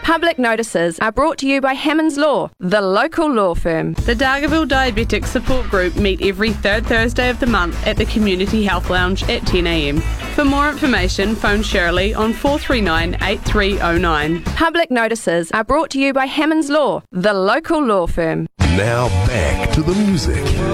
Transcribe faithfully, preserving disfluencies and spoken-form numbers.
Public notices are brought to you by Hammonds Law, the local law firm. The Dargaville Diabetic Support Group meet every third Thursday of the month at the Community Health Lounge at ten a m. For more information, phone Shirley on four three nine, eight three zero nine. Public notices are brought to you by Hammonds Law, the local law firm. Now back to the music.